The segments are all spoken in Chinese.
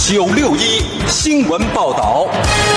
961新闻报道。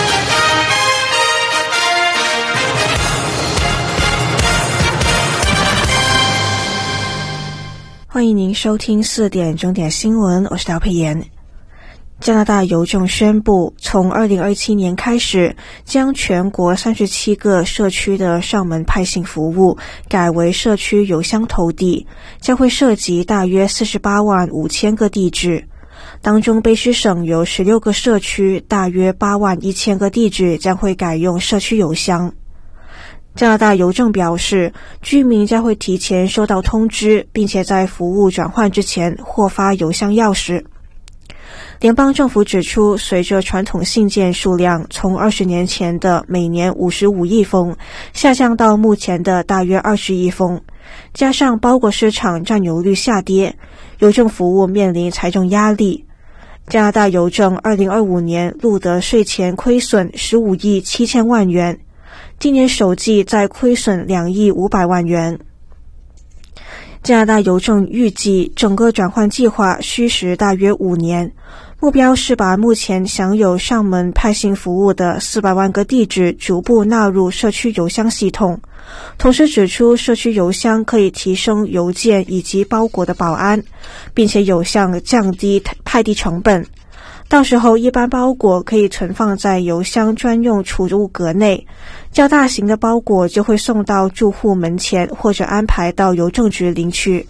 欢迎您收听4点钟点新闻，我是廖佩妍。加拿大邮政宣布，从2027年开始，将全国37个社区的上门派信服务改为社区邮箱投递，将会涉及大约48万5千个地址。当中卑诗省有16个社区，大约8万1千个地址将会改用社区邮箱。加拿大邮政表示，居民将会提前收到通知，并且在服务转换之前获发邮箱钥匙。联邦政府指出，随着传统信件数量从20年前的每年55亿封下降到目前的大约20亿封，加上包裹市场占有率下跌，邮政服务面临财政压力。加拿大邮政2025年录得税前亏损15亿7千万元，今年首季再亏损2亿500万元。加拿大邮政预计整个转换计划需时大约5年，目标是把目前享有上门派信服务的400万个地址逐步纳入社区邮箱系统。同时指出，社区邮箱可以提升邮件以及包裹的保安，并且有效降低派递成本。到时候一般包裹可以存放在邮箱专用储物格内，较大型的包裹就会送到住户门前或者安排到邮政局领取。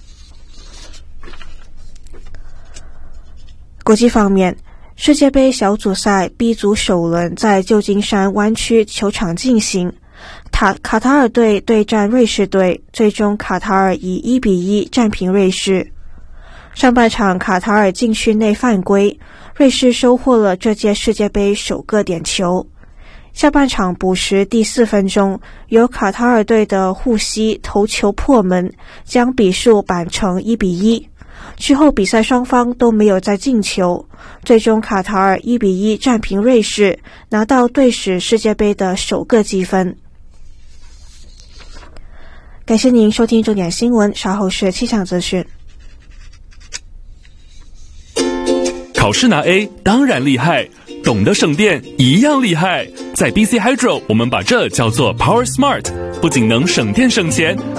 国际方面，世界杯小组赛 B 组首轮在旧金山湾区球场进行，卡塔尔队对战瑞士队，最终卡塔尔以1-1战平瑞士。上半场卡塔尔禁区内犯规，瑞士收获了这届世界杯首个点球。下半场补时第4分钟，由卡塔尔队的护膝头球破门，将比数扳成1-1。之后比赛双方都没有再进球，最终卡塔尔1-1战平瑞士，拿到队史世界杯的首个积分。感谢您收听重点新闻，稍后是气象资讯。 考试拿 A 当然厉害，懂得省电一样厉害。在 BC Hydro， 我们把这叫做 Power Smart， 不仅能省电省钱，